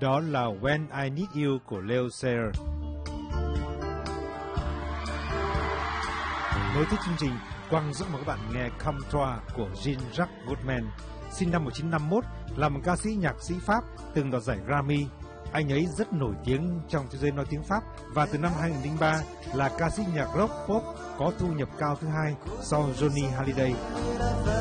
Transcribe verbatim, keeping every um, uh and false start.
Đó là When I Need You của Leo Sayer. Nối tiếp chương trình, Quang giúp mời các bạn nghe Come Toi của Jean-Jacques Goldman. Sinh năm một nghìn chín trăm năm mươi mốt, là một ca sĩ nhạc sĩ Pháp từng đoạt giải Grammy. Anh ấy rất nổi tiếng trong thế giới nói tiếng Pháp và từ năm hai nghìn không trăm lẻ ba là ca sĩ nhạc rock pop có thu nhập cao thứ hai sau Johnny Hallyday.